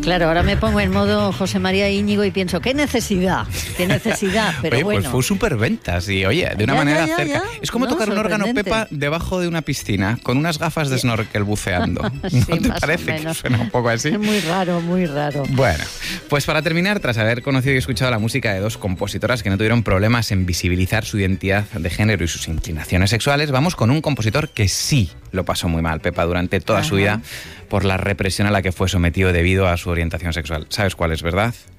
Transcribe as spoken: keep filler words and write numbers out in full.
Claro, ahora me pongo en modo José María Íñigo y pienso, ¿qué necesidad? ¿Qué necesidad? Pero oye, bueno. Pues fue súper ventas y, oye, de una Ya, manera ya, ya, cerca. ya. Es como No, tocar un órgano, sorprendente. Pepa, debajo de una piscina, con unas gafas de snorkel buceando. ¿No Sí, te más o parece que menos. suena un poco así? Es muy raro, muy raro. Bueno, pues para terminar, tras haber conocido y escuchado la música de dos compositoras que no tuvieron problemas en visibilizar su identidad de género y sus inclinaciones sexuales, vamos con un compositor que sí lo pasó muy mal, Pepa, durante toda Ajá. su vida por la represión a la que fue sometido debido a su orientación sexual. ¿Sabes cuál es, verdad?